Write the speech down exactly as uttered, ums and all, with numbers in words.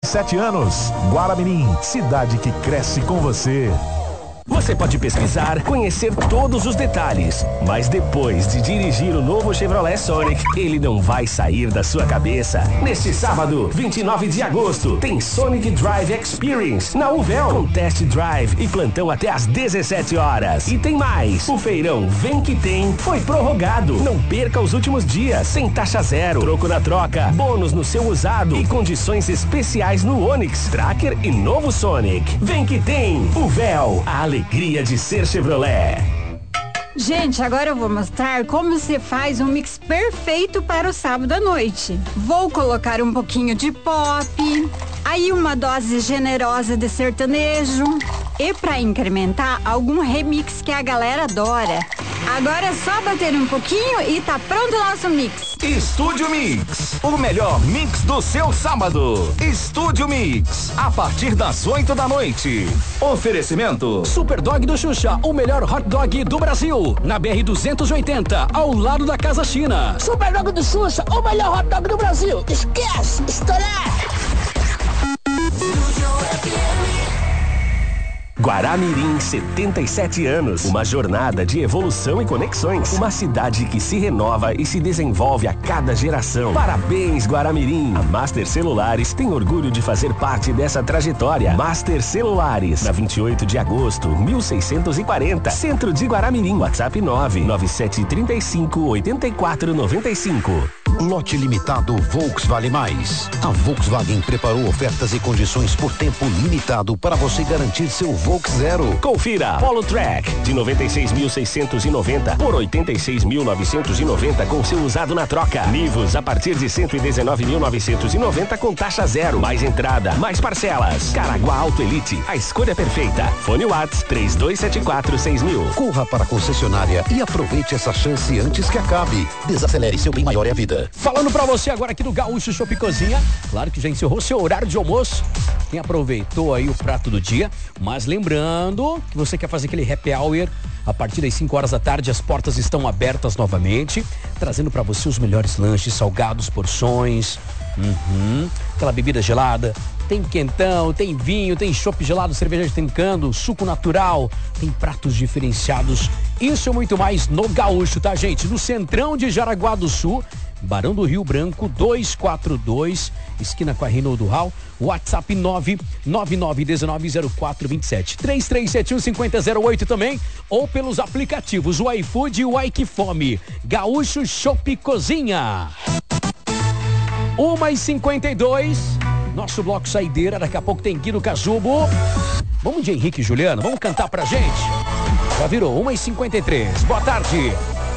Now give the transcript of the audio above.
sete anos. Guaramirim, cidade que cresce com você. Você pode pesquisar, conhecer todos os detalhes, mas depois de dirigir o novo Chevrolet Sonic, ele não vai sair da sua cabeça. Neste sábado, vinte e nove de agosto, tem Sonic Drive Experience na Uvel, com test drive e plantão até às dezessete horas. E tem mais, o feirão Vem Que Tem foi prorrogado. Não perca os últimos dias, sem taxa zero, troco na troca, bônus no seu usado e condições especiais no Onix, Tracker e novo Sonic. Vem Que Tem, Uvel, a alegria de ser Chevrolet. Gente, agora eu vou mostrar como se faz um mix perfeito para o sábado à noite. Vou colocar um pouquinho de pop, aí uma dose generosa de sertanejo e para incrementar, algum remix que a galera adora. Agora é só bater um pouquinho e tá pronto o nosso mix. Estúdio Mix, o melhor mix do seu sábado. Estúdio Mix, a partir das oito da noite. Oferecimento Super Dog do Xuxa, o melhor hot dog do Brasil. Na B R duzentos e oitenta, ao lado da Casa China. Super Dog do Xuxa, o melhor hot dog do Brasil. Esquece, estourar. Guaramirim, setenta e sete anos. Uma jornada de evolução e conexões. Uma cidade que se renova e se desenvolve a cada geração. Parabéns, Guaramirim. A Master Celulares tem orgulho de fazer parte dessa trajetória. Master Celulares, na vinte e oito de agosto, mil seiscentos e quarenta. Centro de Guaramirim. WhatsApp nove nove sete três cinco oito quatro nove cinco. Lote limitado Volks Vale Mais. A Volkswagen preparou ofertas e condições por tempo limitado para você garantir seu Volks Zero. Confira Polo Track de noventa e seis mil seiscentos e noventa por oitenta e seis mil novecentos e noventa com seu usado na troca. Nivus a partir de cento e dezenove mil novecentos e noventa com taxa zero. Mais entrada, mais parcelas. Caraguá Auto Elite, a escolha perfeita. Fone Whats três dois sete quatro seis mil. Corra para a concessionária e aproveite essa chance antes que acabe. Desacelere, seu bem maior é a vida. Falando pra você agora aqui do Gaúcho Shopping Cozinha. Claro que já encerrou seu horário de almoço. Quem aproveitou aí o prato do dia. Mas lembrando que você quer fazer aquele happy hour a partir das cinco horas da tarde, as portas estão abertas novamente, trazendo pra você os melhores lanches, salgados, porções, uhum, aquela bebida gelada. Tem quentão, tem vinho, tem chopp gelado, cerveja de trincando, suco natural, tem pratos diferenciados. Isso e muito mais no Gaúcho, tá, gente? No centrão de Jaraguá do Sul, Barão do Rio Branco, duzentos e quarenta e dois, esquina com a Reinaldo Hall. WhatsApp nove nove nove um nove zero quatro dois sete, três três sete um cinco zero zero oito também, ou pelos aplicativos, o iFood e o iQfome. Gaúcho Shopping Cozinha. uma e cinquenta e dois, nosso bloco saideira, daqui a pouco tem Guido Casubo. Vamos de Henrique e Juliano, vamos cantar pra gente? Já virou uma e cinquenta e três, boa tarde.